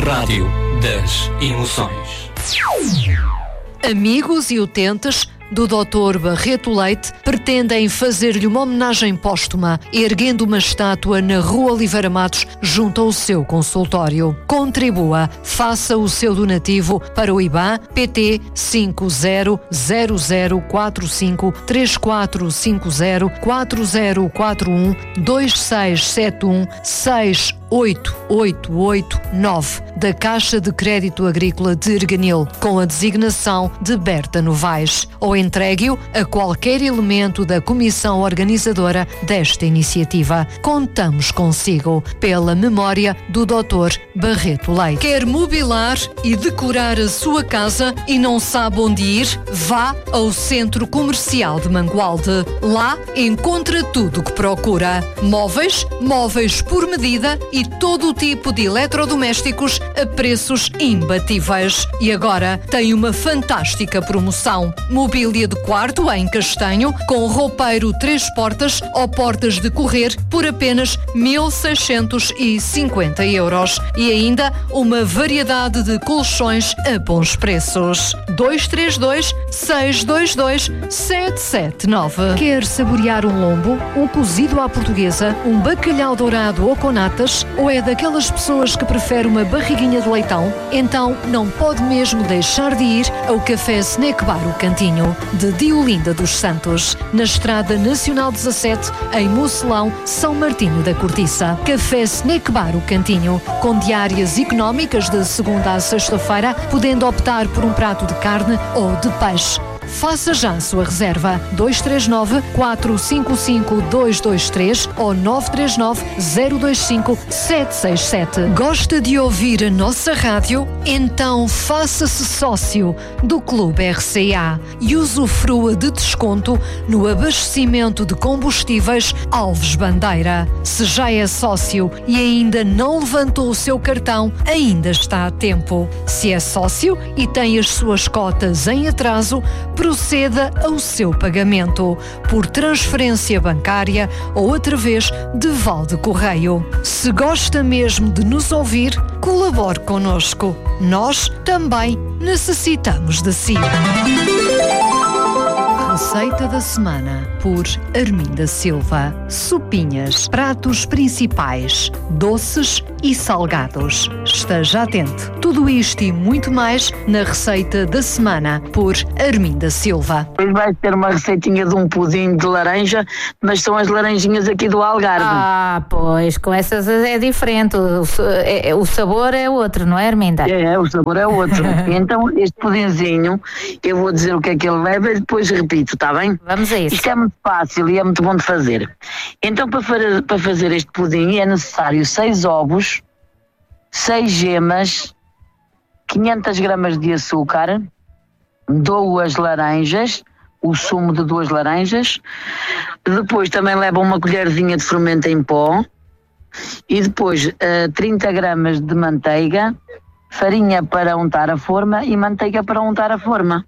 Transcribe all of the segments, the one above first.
Rádio das Emoções. Amigos e utentes do Dr. Barreto Leite pretendem fazer-lhe uma homenagem póstuma, erguendo uma estátua na Rua Oliveira Matos, junto ao seu consultório. Contribua, faça o seu donativo para o IBAN PT 50-0045-3450-4040-2671-68889 da Caixa de Crédito Agrícola de Erganil, com a designação de Berta Novaes, ou entregue-o a qualquer elemento da comissão organizadora desta iniciativa. Contamos consigo, pela memória do Dr. Barreto Leite. Quer mobilar e decorar a sua casa e não sabe onde ir? Vá ao Centro Comercial de Mangualde. Lá encontra tudo o que procura. Móveis por medida e todo o tipo de eletrodomésticos a preços imbatíveis. E agora tem uma fantástica promoção. Mobília de quarto em castanho, com roupeiro 3 portas ou portas de correr por apenas 1.650 euros. E ainda uma variedade de colchões a bons preços. 232-622-779. Quer saborear um lombo, um cozido à portuguesa, um bacalhau dourado ou com natas? Ou é daquelas pessoas que prefere uma barriguinha de leitão? Então não pode mesmo deixar de ir ao Café Snack Bar O Cantinho, de Diolinda dos Santos, na Estrada Nacional 17, em Mocelão, São Martinho da Cortiça. Café Snack Bar O Cantinho, com diárias económicas de segunda a sexta-feira, podendo optar por um prato de carne ou de peixe. Faça já a sua reserva. 239-455-223 ou 939-025-767. Gosta de ouvir a nossa rádio? Então faça-se sócio do Clube RCA e usufrua de desconto no abastecimento de combustíveis Alves Bandeira. Se já é sócio e ainda não levantou o seu cartão, ainda está a tempo. Se é sócio e tem as suas cotas em atraso, proceda ao seu pagamento por transferência bancária ou através de Valde Correio. Se gosta mesmo de nos ouvir, colabore connosco. Nós também necessitamos de si. Receita da semana por Arminda Silva. Sopinhas, pratos principais, doces e salgados. Esteja atento. Tudo isto e muito mais na receita da semana por Arminda Silva. Hoje vai ter uma receitinha de um pudim de laranja, mas são as laranjinhas aqui do Algarve. Ah, pois, com essas é diferente. O sabor é outro, não é, Arminda? É, o sabor é outro. Então, este pudinzinho, eu vou dizer o que é que ele leva e depois repito, está bem? Vamos a isso. Isto é muito fácil e é muito bom de fazer. Então, para fazer este pudim é necessário 6 ovos, 6 gemas, 500 gramas de açúcar, 2 laranjas, o sumo de 2 laranjas, depois também leva uma colherzinha de fermento em pó e depois 30 gramas de manteiga, farinha para untar a forma e manteiga para untar a forma.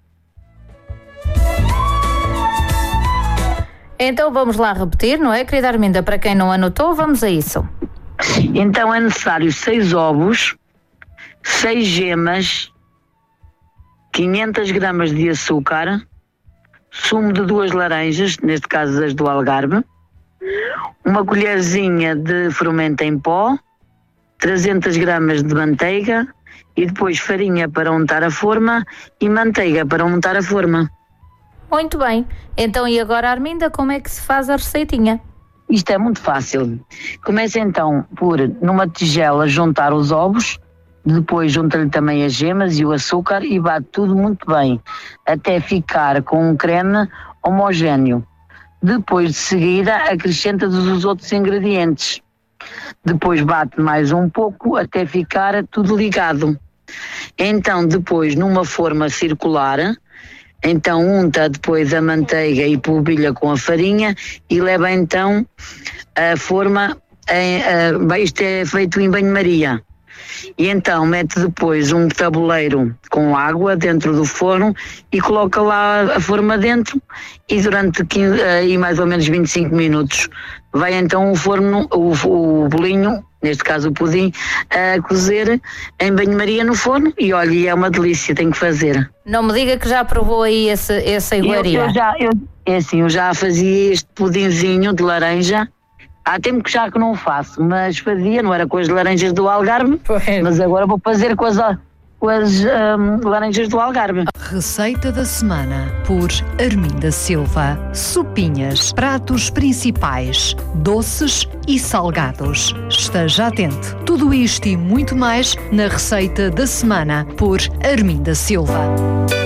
Então vamos lá repetir, não é, querida Arminda? Para quem não anotou, vamos a isso. Então é necessário 6 ovos, 6 gemas, 500 gramas de açúcar, sumo de 2 laranjas, neste caso as do Algarve, uma colherzinha de fermento em pó, 300 gramas de manteiga e depois farinha para untar a forma e manteiga para untar a forma. Muito bem. Então e agora, Arminda, como é que se faz a receitinha? Isto é muito fácil. Começa então por, numa tigela, juntar os ovos, depois junta-lhe também as gemas e o açúcar e bate tudo muito bem, até ficar com um creme homogéneo. Depois de seguida acrescenta os outros ingredientes. Depois bate mais um pouco até ficar tudo ligado. Então depois numa forma circular, então unta depois a manteiga e polvilha com a farinha e leva então a forma, isto é feito em banho-maria. E então mete depois um tabuleiro com água dentro do forno e coloca lá a forma dentro e durante 15, mais ou menos 25 minutos vai então o forno, o bolinho neste caso o pudim, a cozer em banho-maria no forno e olha, é uma delícia, tenho que fazer. Não me diga que já provou aí essa iguaria. Eu já fazia este pudinzinho de laranja. Há tempo que não faço, mas fazia, não era com as laranjas do Algarve, mas agora vou fazer com as laranjas do Algarve. Receita da semana por Arminda Silva. Sopinhas, pratos principais, doces e salgados. Esteja atento. Tudo isto e muito mais na receita da semana por Arminda Silva.